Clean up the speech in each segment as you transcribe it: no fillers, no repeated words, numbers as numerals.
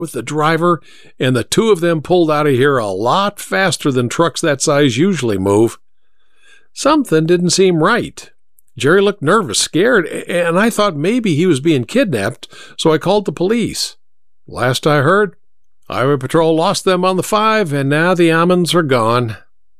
with the driver, and the two of them pulled out of here a lot faster than trucks that size usually move. Something didn't seem right. Jerry looked nervous, scared, and I thought maybe he was being kidnapped, so I called the police. Last I heard, Highway Patrol lost them on the 5, and now the Ammonds are gone.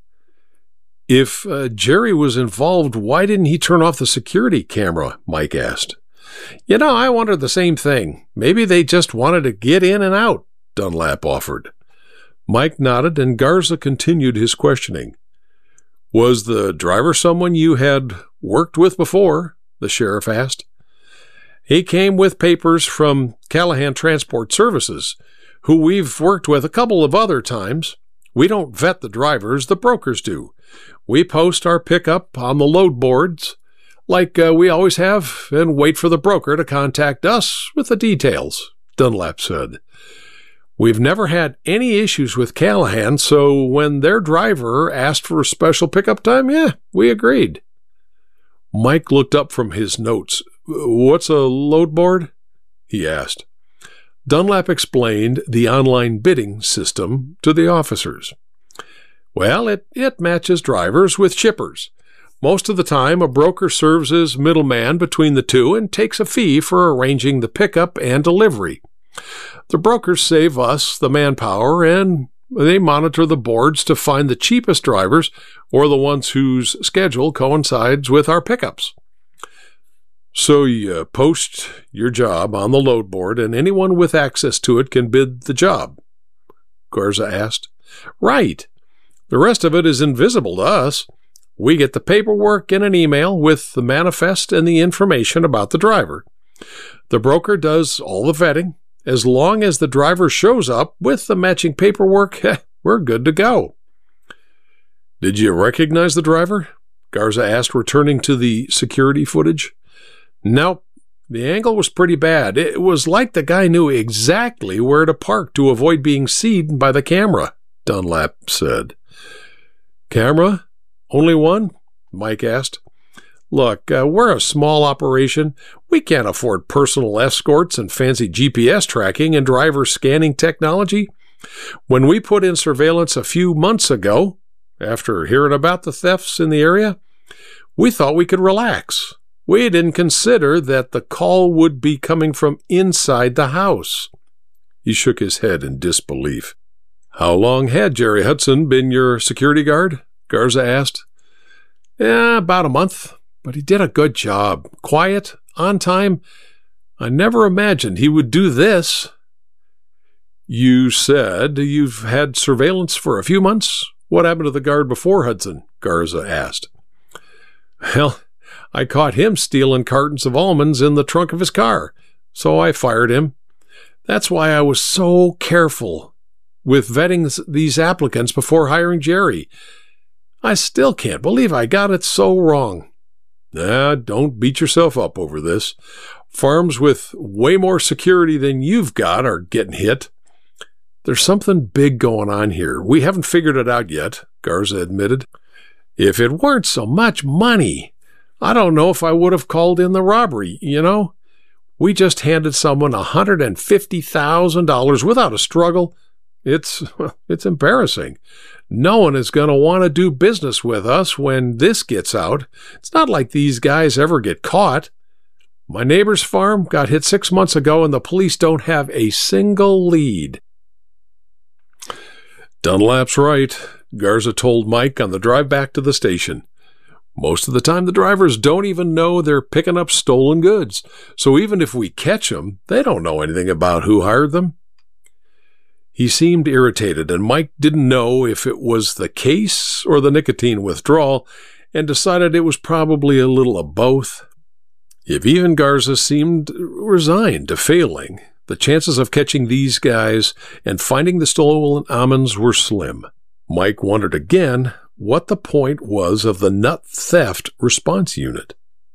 If Jerry was involved, why didn't he turn off the security camera? Mike asked. I wondered the same thing. Maybe they just wanted to get in and out, Dunlap offered. Mike nodded, and Garza continued his questioning. Was the driver someone you had worked with before? The sheriff asked. He came with papers from Callahan Transport Services, who we've worked with a couple of other times. We don't vet the drivers, the brokers do. We post our pickup on the load boards, like we always have, and wait for the broker to contact us with the details, Dunlap said. We've never had any issues with Callahan, so when their driver asked for a special pickup time, we agreed. Mike looked up from his notes. What's a load board? He asked. Dunlap explained the online bidding system to the officers. Well, it matches drivers with shippers. Most of the time, a broker serves as middleman between the two and takes a fee for arranging the pickup and delivery. The brokers save us the manpower, and they monitor the boards to find the cheapest drivers or the ones whose schedule coincides with our pickups. So you post your job on the load board, and anyone with access to it can bid the job? Garza asked. Right. The rest of it is invisible to us. We get the paperwork in an email with the manifest and the information about the driver. The broker does all the vetting. As long as the driver shows up with the matching paperwork, we're good to go. Did you recognize the driver? Garza asked, returning to the security footage. Nope. The angle was pretty bad. It was like the guy knew exactly where to park to avoid being seen by the camera, Dunlap said. Camera? Only one? Mike asked. Look, we're a small operation. We can't afford personal escorts and fancy GPS tracking and driver scanning technology. When we put in surveillance a few months ago, after hearing about the thefts in the area, we thought we could relax. We didn't consider that the call would be coming from inside the house. He shook his head in disbelief. How long had Jerry Hudson been your security guard? Garza asked. About a month. But he did a good job. Quiet, on time. I never imagined he would do this. You said you've had surveillance for a few months? What happened to the guard before Hudson? Garza asked. Well, I caught him stealing cartons of almonds in the trunk of his car, so I fired him. That's why I was so careful with vetting these applicants before hiring Jerry. I still can't believe I got it so wrong. Don't beat yourself up over this. Farms with way more security than you've got are getting hit. There's something big going on here. We haven't figured it out yet, Garza admitted. If it weren't so much money, I don't know if I would have called in the robbery, We just handed someone $150,000 without a struggle. It's embarrassing. No one is going to want to do business with us when this gets out. It's not like these guys ever get caught. My neighbor's farm got hit 6 months ago, and the police don't have a single lead. Dunlap's right, Garza told Mike on the drive back to the station. Most of the time, the drivers don't even know they're picking up stolen goods. So even if we catch them, they don't know anything about who hired them. He seemed irritated, and Mike didn't know if it was the case or the nicotine withdrawal, and decided it was probably a little of both. If even Garza seemed resigned to failing, the chances of catching these guys and finding the stolen almonds were slim. Mike wondered again what the point was of the nut theft response unit.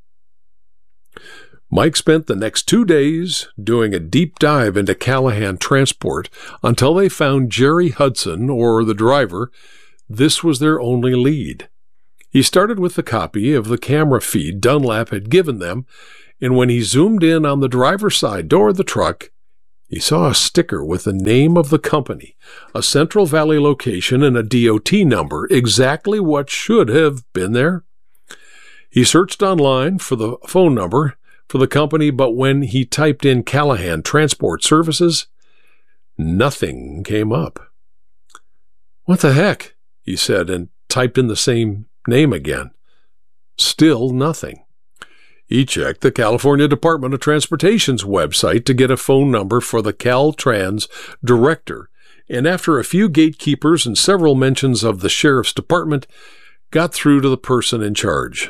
Mike spent the next 2 days doing a deep dive into Callahan Transport until they found Jerry Hudson, or the driver. This was their only lead. He started with the copy of the camera feed Dunlap had given them, and when he zoomed in on the driver's side door of the truck, He saw a sticker with the name of the company, a Central Valley location, and a DOT number, exactly what should have been there. He searched online for the phone number for the company, but when he typed in Callahan Transport Services, nothing came up. "What the heck?" he said, and typed in the same name again. Still nothing. He checked the California Department of Transportation's website to get a phone number for the Caltrans director, and after a few gatekeepers and several mentions of the sheriff's department, got through to the person in charge.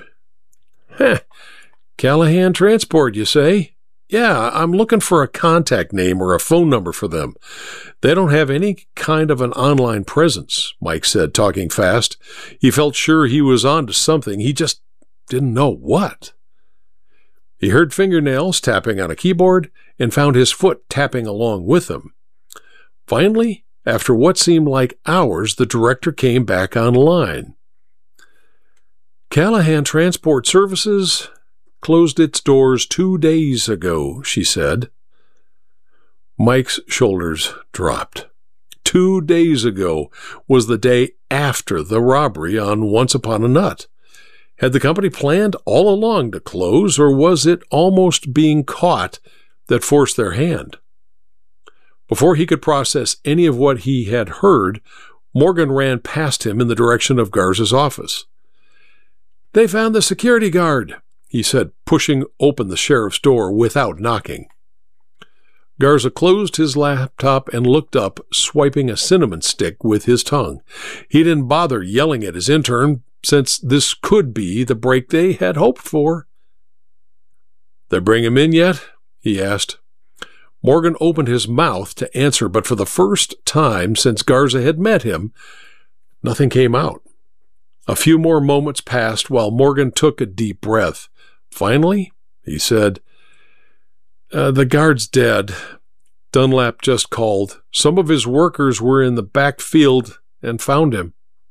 Callahan Transport, you say? Yeah, I'm looking for a contact name or a phone number for them. They don't have any kind of an online presence," Mike said, talking fast. He felt sure he was on to something. He just didn't know what. He heard fingernails tapping on a keyboard and found his foot tapping along with them. Finally, after what seemed like hours, the director came back online. "Callahan Transport Services closed its doors 2 days ago," she said. Mike's shoulders dropped. 2 days ago was the day after the robbery on Once Upon a Nut. Had the company planned all along to close, or was it almost being caught that forced their hand? Before he could process any of what he had heard, Morgan ran past him in the direction of Garza's office. "They found the security guard," he said, pushing open the sheriff's door without knocking. Garza closed his laptop and looked up, swiping a cinnamon stick with his tongue. He didn't bother yelling at his intern, since this could be the break they had hoped for. "They bring him in yet?" he asked. Morgan opened his mouth to answer, but for the first time since Garza had met him, nothing came out. A few more moments passed while Morgan took a deep breath. Finally, he said, "The guard's dead. Dunlap just called. Some of his workers were in the back field and found him."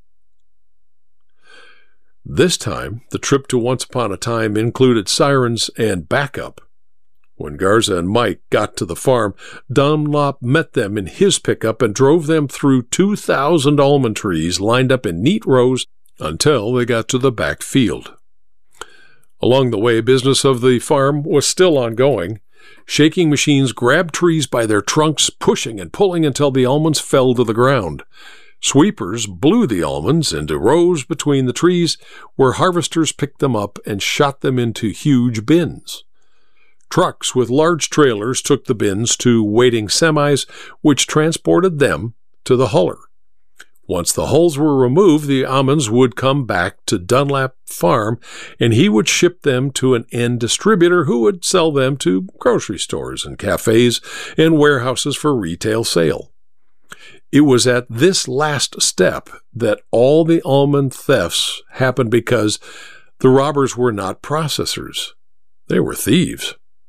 This time, the trip to Once Upon a Time included sirens and backup. When Garza and Mike got to the farm, Dunlap met them in his pickup and drove them through 2,000 almond trees lined up in neat rows until they got to the back field. Along the way, business of the farm was still ongoing. Shaking machines grabbed trees by their trunks, pushing and pulling until the almonds fell to the ground. Sweepers blew the almonds into rows between the trees, where harvesters picked them up and shot them into huge bins. Trucks with large trailers took the bins to waiting semis, which transported them to the huller. Once the hulls were removed, the almonds would come back to Dunlap Farm, and he would ship them to an end distributor who would sell them to grocery stores and cafes and warehouses for retail sale. It was at this last step that all the almond thefts happened because the robbers were not processors. They were thieves.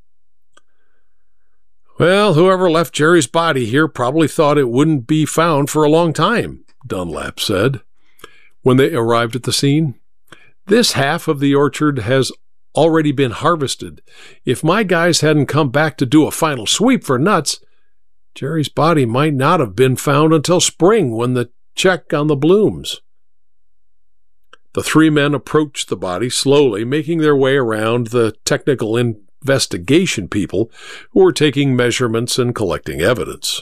"Well, whoever left Jerry's body here probably thought it wouldn't be found for a long time," Dunlap said when they arrived at the scene. "This half of the orchard has already been harvested. If my guys hadn't come back to do a final sweep for nuts, Jerry's body might not have been found until spring when they check on the blooms." The three men approached the body slowly, making their way around the technical investigation people who were taking measurements and collecting evidence.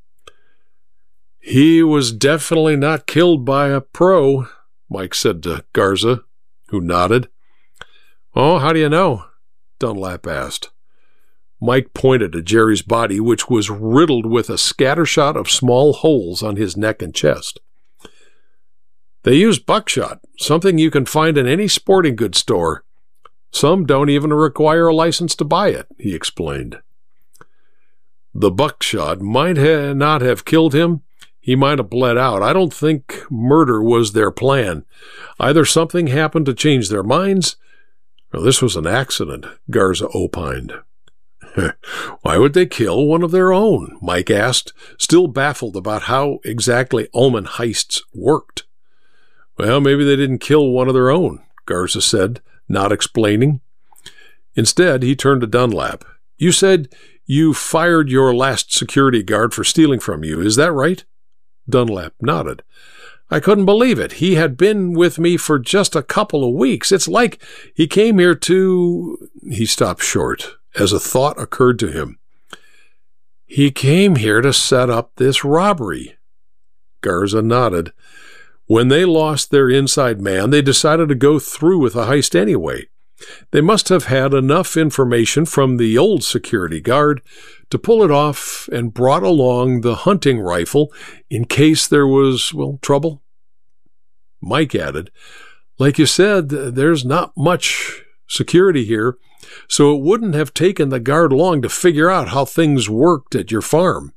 "He was definitely not killed by a pro," Mike said to Garza, who nodded. "Oh, how do you know?" Dunlap asked. Mike pointed to Jerry's body, which was riddled with a scattershot of small holes on his neck and chest. "They use buckshot, something you can find in any sporting goods store. Some don't even require a license to buy it," he explained. "The buckshot might not have killed him. He might have bled out. I don't think murder was their plan. Either something happened to change their minds, or this was an accident," Garza opined. "Why would they kill one of their own?" Mike asked, still baffled about how exactly almond heists worked. "Well, maybe they didn't kill one of their own," Garza said, not explaining. Instead, he turned to Dunlap. "You said You fired your last security guard for stealing from you, is that right? Dunlap nodded. I couldn't believe it. He had been with me for just a couple of weeks. It's like he came here to... He stopped short as a thought occurred to him. He came here to set up this robbery. Garza nodded. When they lost their inside man, they decided to go through with the heist anyway. They must have had enough information from the old security guard to pull it off and brought along the hunting rifle in case there was, trouble. Mike added, like you said, there's not much security here, so it wouldn't have taken the guard long to figure out how things worked at your farm.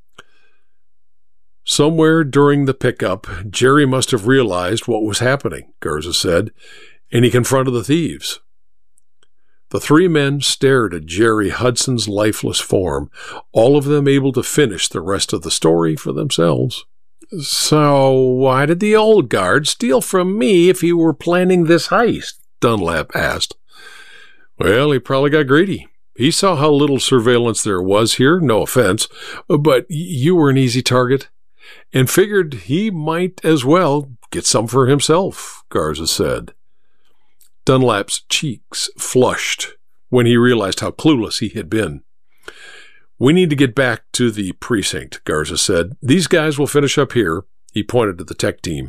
Somewhere during the pickup, Jerry must have realized what was happening, Garza said, and he confronted the thieves. The three men stared at Jerry Hudson's lifeless form, all of them able to finish the rest of the story for themselves. So why did the old guard steal from me if he were planning this heist? Dunlap asked. Well, he probably got greedy. He saw how little surveillance there was here, no offense, but you were an easy target, and figured he might as well get some for himself, Garza said. Dunlap's cheeks flushed when he realized how clueless he had been. We need to get back to the precinct, Garza said. These guys will finish up here. He pointed to the tech team.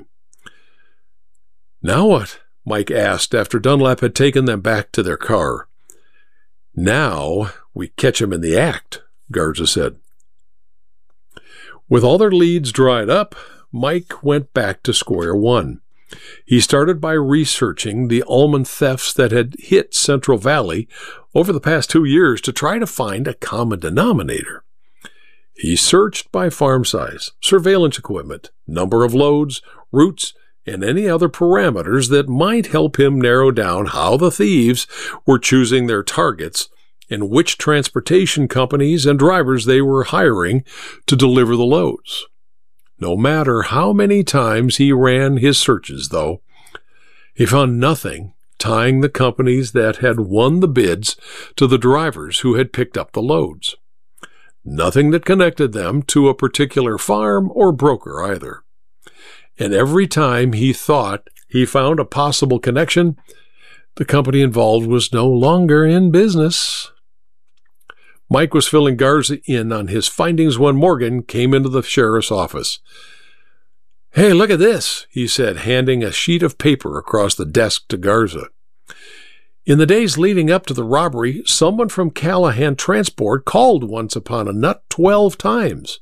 Now what? Mike asked after Dunlap had taken them back to their car. Now we catch him in the act, Garza said. With all their leads dried up, Mike went back to square one. He started by researching the almond thefts that had hit Central Valley over the past 2 years to try to find a common denominator. He searched by farm size, surveillance equipment, number of loads, routes, and any other parameters that might help him narrow down how the thieves were choosing their targets and which transportation companies and drivers they were hiring to deliver the loads. No matter how many times he ran his searches, though, he found nothing tying the companies that had won the bids to the drivers who had picked up the loads. Nothing that connected them to a particular farm or broker either. And every time he thought he found a possible connection, the company involved was no longer in business. Mike was filling Garza in on his findings when Morgan came into the sheriff's office. Hey, look at this, he said, handing a sheet of paper across the desk to Garza. In the days leading up to the robbery, someone from Callahan Transport called once upon a nut 12 times.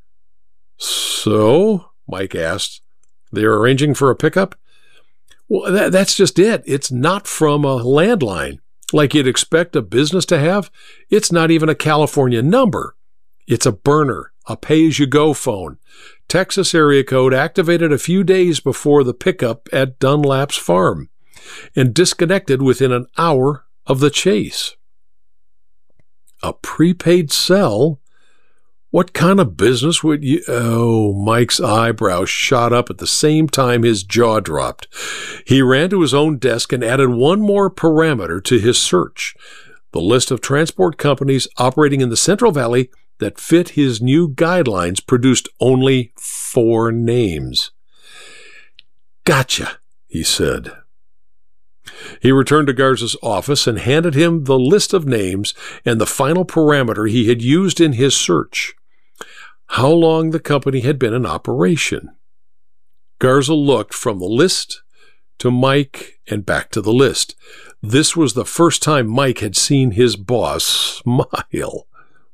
So, Mike asked, they're arranging for a pickup? Well, that's just it. It's not from a landline, like you'd expect a business to have. It's not even a California number. It's a burner, a pay-as-you-go phone. Texas area code activated a few days before the pickup at Dunlap's farm and disconnected within an hour of the chase. A prepaid cell? What kind of business would you... Oh, Mike's eyebrows shot up at the same time his jaw dropped. He ran to his own desk and added one more parameter to his search, the list of transport companies operating in the Central Valley that fit his new guidelines produced only 4 names. Gotcha, he said. He returned to Garza's office and handed him the list of names and the final parameter he had used in his search: how long the company had been in operation. Garza looked from the list to Mike and back to the list. This was the first time Mike had seen his boss smile.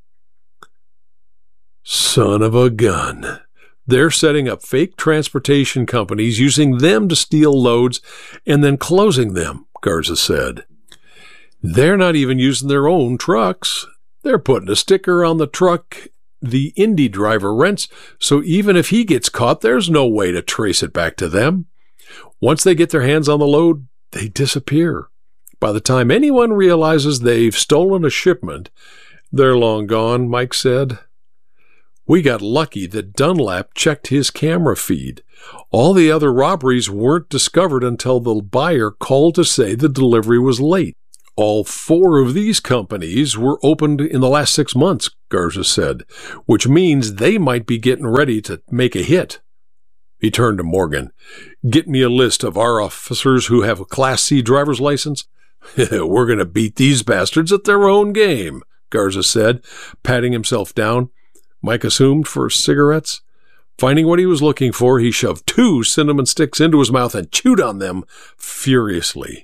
Son of a gun. They're setting up fake transportation companies, using them to steal loads and then closing them, Garza said. They're not even using their own trucks. They're putting a sticker on the truck the Indy driver rents, so even if he gets caught, there's no way to trace it back to them. Once they get their hands on the load, they disappear. By the time anyone realizes they've stolen a shipment, they're long gone, Mike said. We got lucky that Dunlap checked his camera feed. All the other robberies weren't discovered until the buyer called to say the delivery was late. All 4 of these companies were opened in the last 6 months, Garza said, which means they might be getting ready to make a hit. He turned to Morgan. Get me a list of our officers who have a Class C driver's license. We're going to beat these bastards at their own game, Garza said, patting himself down. Mike assumed for cigarettes. Finding what he was looking for, he shoved 2 cinnamon sticks into his mouth and chewed on them furiously.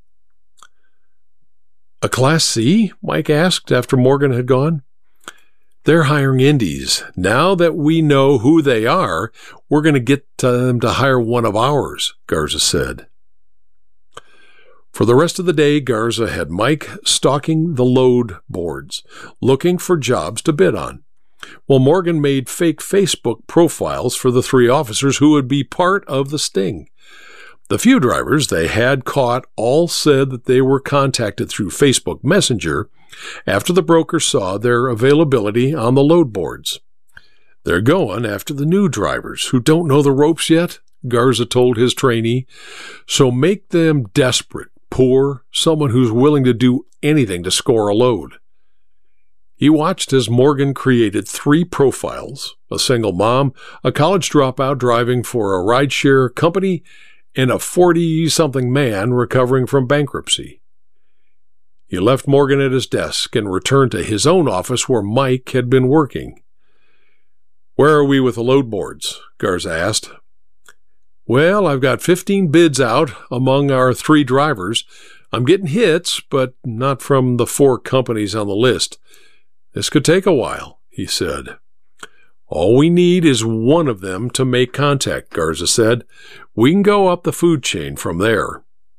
A Class C? Mike asked after Morgan had gone. They're hiring indies. Now that we know who they are, we're going to get them to hire one of ours, Garza said. For the rest of the day, Garza had Mike stalking the load boards, looking for jobs to bid on, while Morgan made fake Facebook profiles for the 3 officers who would be part of the sting. The few drivers they had caught all said that they were contacted through Facebook Messenger after the broker saw their availability on the load boards. They're going after the new drivers who don't know the ropes yet, Garza told his trainee, so make them desperate, poor, someone who's willing to do anything to score a load. He watched as Morgan created 3 profiles, a single mom, a college dropout driving for a rideshare company, and a 40-something man recovering from bankruptcy. He left Morgan at his desk and returned to his own office where Mike had been working. Where are we with the load boards? Garza asked. Well, I've got 15 bids out among our 3 drivers. I'm getting hits, but not from the 4 companies on the list. This could take a while, he said. All we need is one of them to make contact, Garza said. We can go up the food chain from there.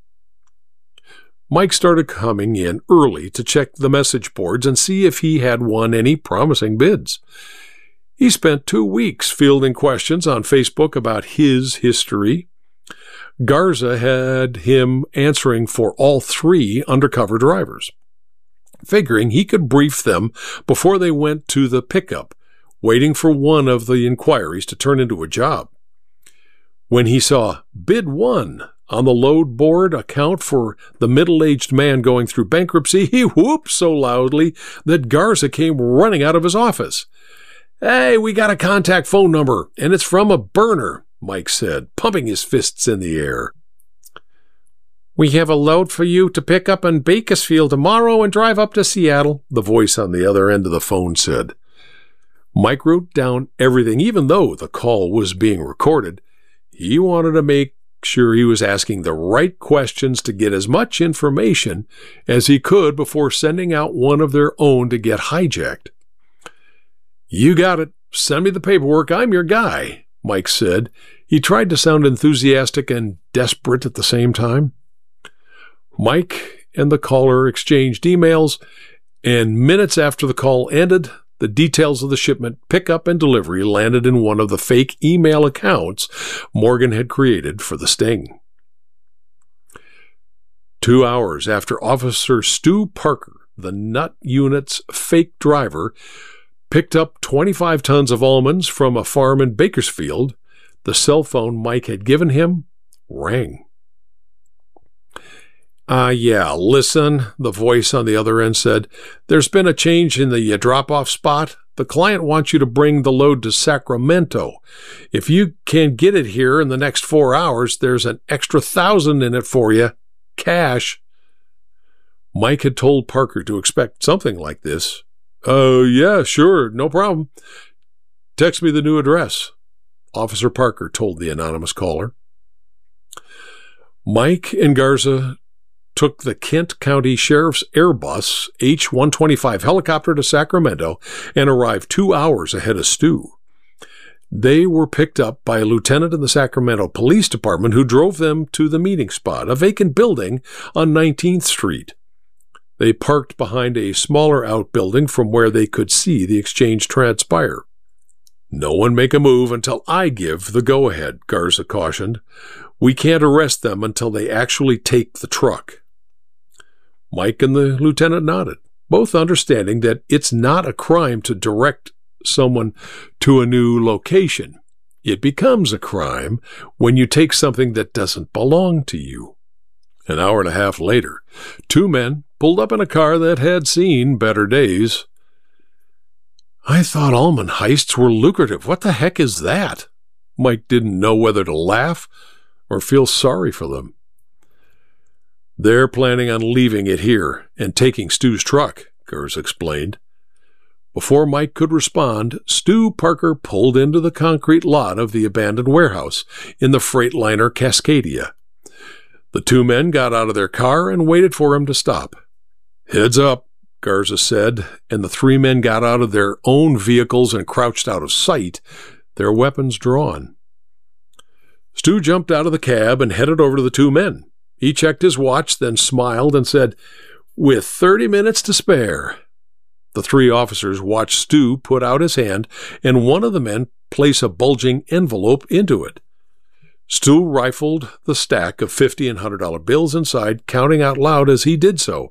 Mike started coming in early to check the message boards and see if he had won any promising bids. He spent 2 weeks fielding questions on Facebook about his history. Garza had him answering for all 3 undercover drivers, figuring he could brief them before they went to the pickup, waiting for one of the inquiries to turn into a job. When he saw bid 1 on the load board account for the middle-aged man going through bankruptcy, he whooped so loudly that Garza came running out of his office. Hey, we got a contact phone number, and it's from a burner, Mike said, pumping his fists in the air. We have a load for you to pick up in Bakersfield tomorrow and drive up to Seattle, the voice on the other end of the phone said. Mike wrote down everything, even though the call was being recorded. He wanted to make sure he was asking the right questions to get as much information as he could before sending out one of their own to get hijacked. You got it. Send me the paperwork. I'm your guy, Mike said. He tried to sound enthusiastic and desperate at the same time. Mike and the caller exchanged emails, and minutes after the call ended, the details of the shipment, pickup, and delivery landed in one of the fake email accounts Morgan had created for the sting. 2 hours after Officer Stu Parker, the nut unit's fake driver, picked up 25 tons of almonds from a farm in Bakersfield, the cell phone Mike had given him rang. Yeah, listen, the voice on the other end said. There's been a change in the drop-off spot. The client wants you to bring the load to Sacramento. If you can get it here in the next 4 hours, there's an extra $1,000 in it for you. Cash. Mike had told Parker to expect something like this. Yeah, sure, no problem. Text me the new address, Officer Parker told the anonymous caller. Mike and Garza took the Kent County Sheriff's Airbus H-125 helicopter to Sacramento and arrived 2 hours ahead of Stu. They were picked up by a lieutenant in the Sacramento Police Department who drove them to the meeting spot, a vacant building on 19th Street. They parked behind a smaller outbuilding from where they could see the exchange transpire. No one make a move until I give the go-ahead, Garza cautioned. We can't arrest them until they actually take the truck. Mike and the lieutenant nodded, both understanding that it's not a crime to direct someone to a new location. It becomes a crime when you take something that doesn't belong to you. An hour and a half later, two men pulled up in a car that had seen better days. "I thought almond heists were lucrative. What the heck is that?" Mike didn't know whether to laugh or feel sorry for them. "They're planning on leaving it here and taking Stu's truck," Garza explained. Before Mike could respond, Stu Parker pulled into the concrete lot of the abandoned warehouse in the Freightliner Cascadia. The two men got out of their car and waited for him to stop. "Heads up," Garza said, and the three men got out of their own vehicles and crouched out of sight, their weapons drawn. Stu jumped out of the cab and headed over to the two men. He checked his watch, then smiled and said, "With 30 minutes to spare." The three officers watched Stu put out his hand and one of the men place a bulging envelope into it. Stu rifled the stack of $50 and $100 bills inside, counting out loud as he did so.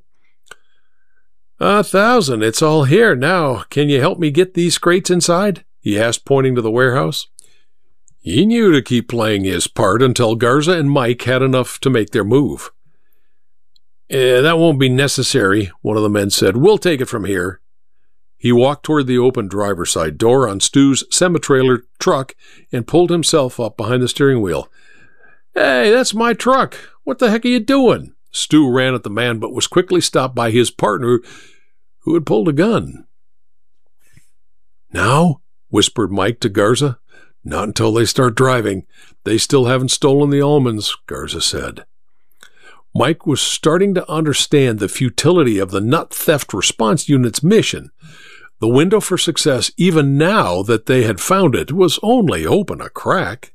$1,000, it's all here. Now, can you help me get these crates inside?" he asked, pointing to the warehouse. He knew to keep playing his part until Garza and Mike had enough to make their move. "That won't be necessary," one of the men said. "We'll take it from here." He walked toward the open driver's side door on Stu's semi-trailer truck and pulled himself up behind the steering wheel. "Hey, that's my truck. What the heck are you doing?" Stu ran at the man but was quickly stopped by his partner, who had pulled a gun. "Now?" whispered Mike to Garza. "Not until they start driving. They still haven't stolen the almonds," Garza said. Mike was starting to understand the futility of the Nut Theft Response Unit's mission. The window for success, even now that they had found it, was only open a crack.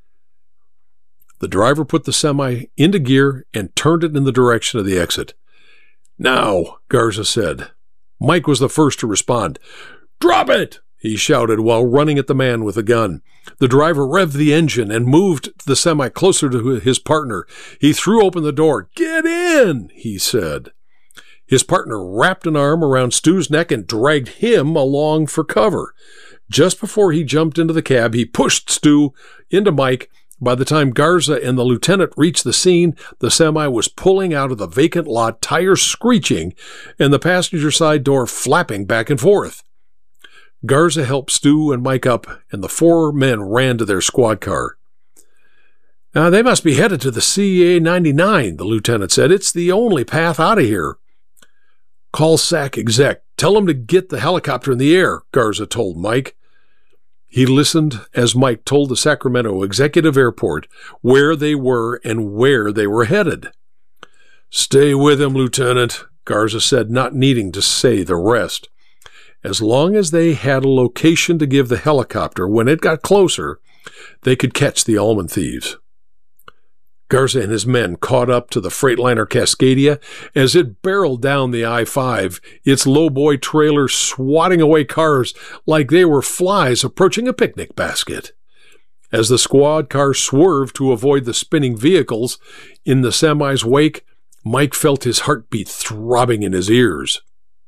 The driver put the semi into gear and turned it in the direction of the exit. "Now," Garza said. Mike was the first to respond. "Drop it!" he shouted while running at the man with a gun. The driver revved the engine and moved the semi closer to his partner. He threw open the door. "Get in!" he said. His partner wrapped an arm around Stu's neck and dragged him along for cover. Just before he jumped into the cab, he pushed Stu into Mike. By the time Garza and the lieutenant reached the scene, the semi was pulling out of the vacant lot, tires screeching, and the passenger side door flapping back and forth. Garza helped Stu and Mike up, and the four men ran to their squad car. "They must be headed to the CA-99, the lieutenant said. "It's the only path out of here." "Call SAC exec. Tell them to get the helicopter in the air," Garza told Mike. He listened as Mike told the Sacramento Executive Airport where they were and where they were headed. "Stay with him, Lieutenant," Garza said, not needing to say the rest. As long as they had a location to give the helicopter, when it got closer, they could catch the almond thieves. Garza and his men caught up to the Freightliner Cascadia as it barreled down the I-5, its lowboy trailer swatting away cars like they were flies approaching a picnic basket. As the squad car swerved to avoid the spinning vehicles in the semi's wake, Mike felt his heartbeat throbbing in his ears.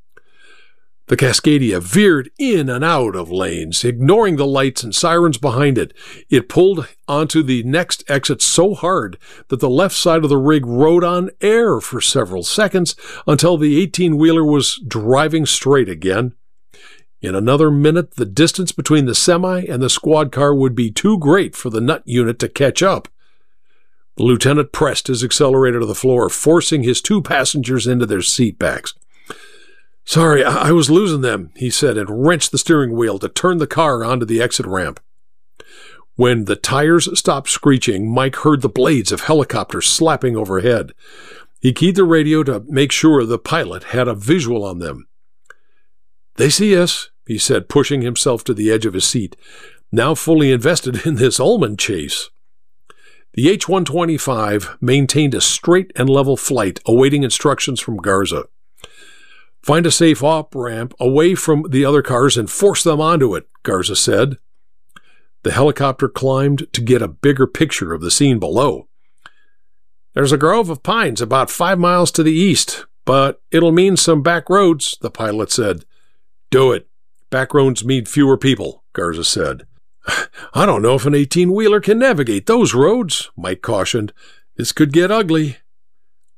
The Cascadia veered in and out of lanes, ignoring the lights and sirens behind it. It pulled onto the next exit so hard that the left side of the rig rode on air for several seconds until the 18-wheeler was driving straight again. In another minute, the distance between the semi and the squad car would be too great for the nut unit to catch up. The lieutenant pressed his accelerator to the floor, forcing his two passengers into their seat backs. "Sorry, I was losing them," he said, and wrenched the steering wheel to turn the car onto the exit ramp. When the tires stopped screeching, Mike heard the blades of helicopters slapping overhead. He keyed the radio to make sure the pilot had a visual on them. "They see us," he said, pushing himself to the edge of his seat, now fully invested in this almond chase. The H-125 maintained a straight and level flight, awaiting instructions from Garza. "Find a safe off-ramp away from the other cars and force them onto it," Garza said. The helicopter climbed to get a bigger picture of the scene below. "There's a grove of pines about 5 miles to the east, but it'll mean some back roads," the pilot said. "Do it. Back roads mean fewer people," Garza said. "I don't know if an 18-wheeler can navigate those roads," Mike cautioned. "This could get ugly."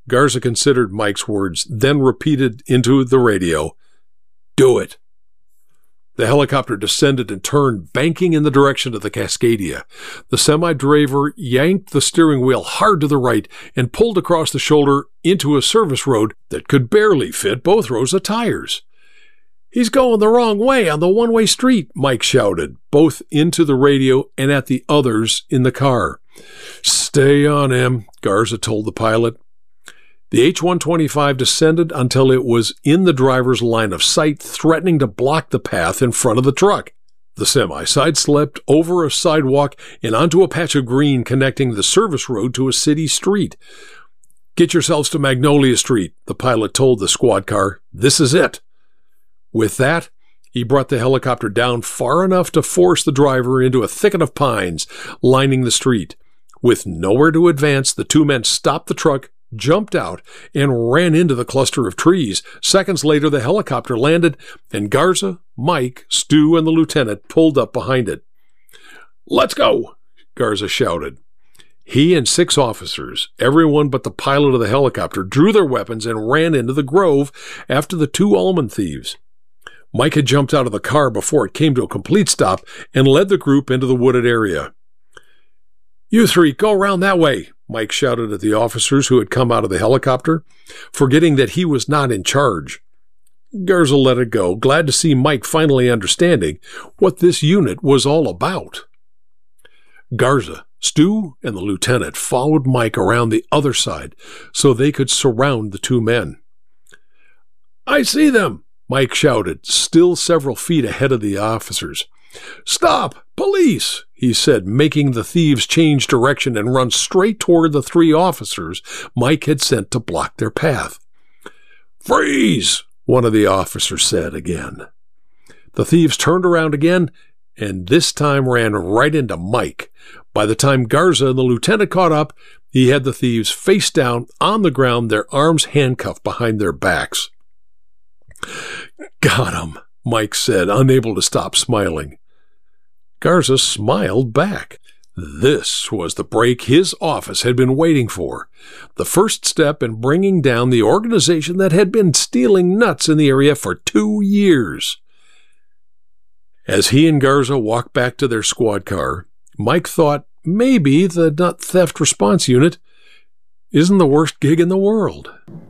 Garza considered Mike's words, then repeated into the radio, "Do it." The helicopter descended and turned, banking in the direction of the Cascadia. The semi-driver yanked the steering wheel hard to the right and pulled across the shoulder into a service road that could barely fit both rows of tires. "He's going the wrong way on the one-way street," Mike shouted, both into the radio and at the others in the car. "Stay on him," Garza told the pilot. The H-125 descended until it was in the driver's line of sight, threatening to block the path in front of the truck. The semi sideslipped over a sidewalk and onto a patch of green connecting the service road to a city street. "Get yourselves to Magnolia Street," the pilot told the squad car. "This is it." With that, he brought the helicopter down far enough to force the driver into a thicket of pines lining the street. With nowhere to advance, the two men stopped the truck, jumped out, and ran into the cluster of trees. Seconds later, the helicopter landed, and Garza, Mike, Stu, and the lieutenant pulled up behind it. "Let's go," Garza shouted. He and 6 officers, everyone but the pilot of the helicopter, drew their weapons and ran into the grove after the 2 almond thieves. Mike had jumped out of the car before it came to a complete stop and led the group into the wooded area. "You 3, go around that way," Mike shouted at the officers who had come out of the helicopter, forgetting that he was not in charge. Garza let it go, glad to see Mike finally understanding what this unit was all about. Garza, Stu, and the lieutenant followed Mike around the other side so they could surround the 2 men. "I see them," Mike shouted, still several feet ahead of the officers. "Stop! Police!" he said, making the thieves change direction and run straight toward the 3 officers Mike had sent to block their path. "Freeze!" one of the officers said again. The thieves turned around again, and this time ran right into Mike. By the time Garza and the lieutenant caught up, he had the thieves face down on the ground, their arms handcuffed behind their backs. "Got him," Mike said, unable to stop smiling. Garza smiled back. This was the break his office had been waiting for, the first step in bringing down the organization that had been stealing nuts in the area for 2 years. As he and Garza walked back to their squad car, Mike thought maybe the nut theft response unit isn't the worst gig in the world.